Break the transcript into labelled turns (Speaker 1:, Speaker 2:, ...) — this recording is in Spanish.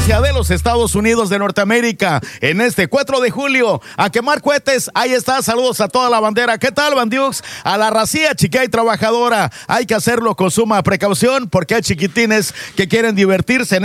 Speaker 1: independencia de los Estados Unidos de Norteamérica en este 4 de julio. A quemar cohetes, ahí está, saludos a toda la bandera. ¿Qué tal, bandiux? A la racía chiquita y trabajadora, hay que hacerlo con suma precaución porque hay chiquitines que quieren divertirse en